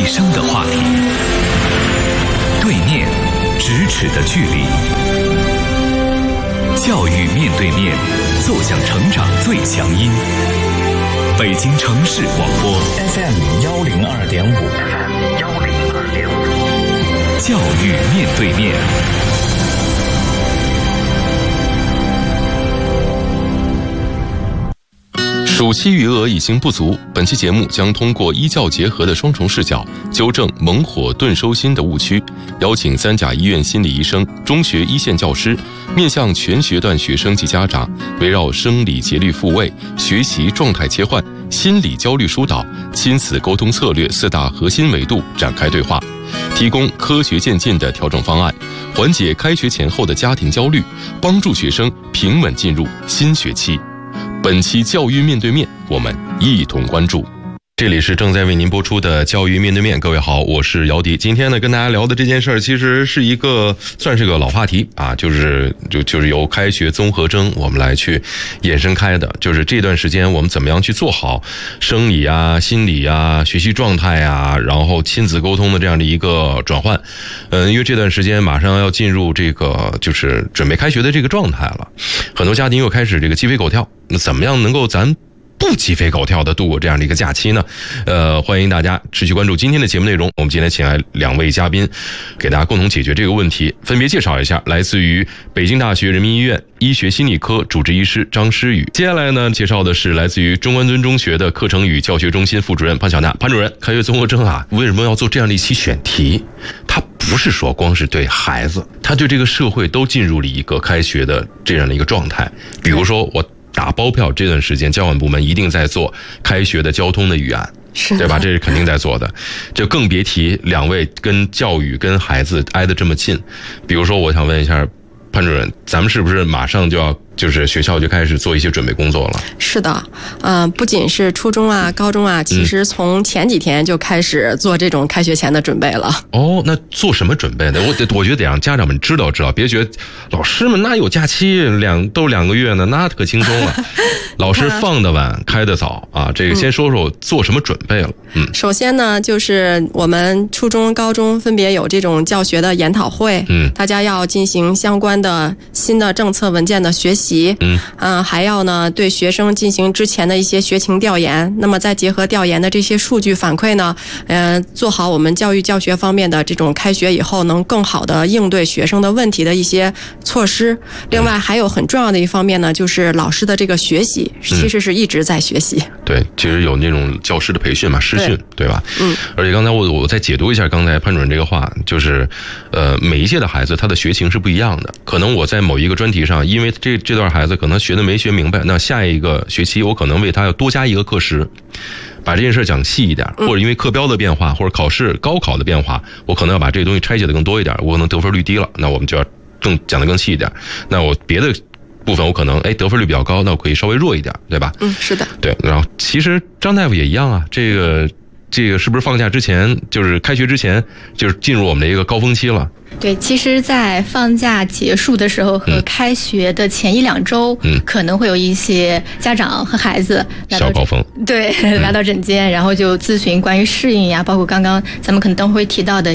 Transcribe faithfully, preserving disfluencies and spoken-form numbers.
一生的话题，对面咫尺的距离，教育面对面，奏响成长最强音。北京城市广播 F M 幺零二点五 F M 幺零二点五，教育面对面。 暑期余额已经不足，本期节目将通过医教结合的双重视角，纠正猛火顿收心的误区，邀请三甲医院心理医生、中学一线教师，面向全学段学生及家长，围绕生理节律复位、学习状态切换、心理焦虑疏导、亲子沟通策略四大核心维度展开对话，提供科学渐进的调整方案，缓解开学前后的家庭焦虑，帮助学生平稳进入新学期。本期教育面对面，我们一同关注。这里是正在为您播出的教育面对面，各位好，我是姚迪。今天呢，跟大家聊的这件事儿，其实是一个算是个老话题啊，就是就就是由开学综合征我们来去衍生开的，就是这段时间我们怎么样去做好生理啊、心理啊、学习状态啊，然后亲子沟通的这样的一个转换。嗯，因为这段时间马上要进入这个就是准备开学的这个状态了，很多家庭又开始这个鸡飞狗跳，那怎么样能够咱不鸡飞狗跳的度过这样的一个假期呢？呃，欢迎大家持续关注今天的节目内容。我们今天请来两位嘉宾，给大家共同解决这个问题。分别介绍一下，来自于北京大学人民医院医学心理科主治医师张诗雨。接下来呢，介绍的是来自于中关村中学的课程与教学中心副主任潘晓娜。潘主任，开学综合征啊，为什么要做这样的一期选题？它不是说光是对孩子，它对这个社会都进入了一个开学的这样的一个状态。比如说我打包票，这段时间交管部门一定在做开学的交通的预案，对吧？这是肯定在做的。就更别提两位跟教育跟孩子挨得这么近。比如说我想问一下潘主任，咱们是不是马上就要就是学校就开始做一些准备工作了？ 是的，呃，不仅是初中啊、高中啊，其实从前几天就开始做这种开学前的准备了。 哦，那做什么准备呢？我我觉得得让家长们知道知道，别觉得老师们那有假期两都两个月呢，那可轻松了。老师放得晚，开得早啊。这个先说说做什么准备了。嗯， 首先呢，就是我们初中、高中分别有这种教学的研讨会，嗯，大家要进行相关的新的政策文件的学习。嗯，呃，还要呢对学生进行之前的一些学情调研，那么再结合调研的这些数据反馈呢，呃，做好我们教育教学方面的这种开学以后能更好的应对学生的问题的一些措施。另外还有很重要的一方面呢，就是老师的这个学习，其实是一直在学习。 嗯、对，其实有那种教师的培训嘛，师训， 对, 对吧？嗯。而且刚才我我再解读一下刚才潘主任这个话，就是呃，每一届的孩子他的学情是不一样的，可能我在某一个专题上，因为这这段孩子可能学的没学明白，那下一个学期我可能为他要多加一个课时，把这件事讲细一点，或者因为课标的变化或者考试高考的变化，我可能要把这个东西拆解的更多一点，我可能得分率低了，那我们就要更讲的更细一点。那我别的部分我可能哎得分率比较高，那我可以稍微弱一点，对吧？ 嗯，是的。 对，然后其实张大夫也一样啊，这个这个是不是放假之前，就是开学之前，就是进入我们的一个高峰期了？ 对，其实在放假结束的时候和开学的前一两周，嗯，可能会有一些家长和孩子来到小高峰， 对，来到诊间，然后就咨询关于适应呀，包括刚刚咱们可能等会提到的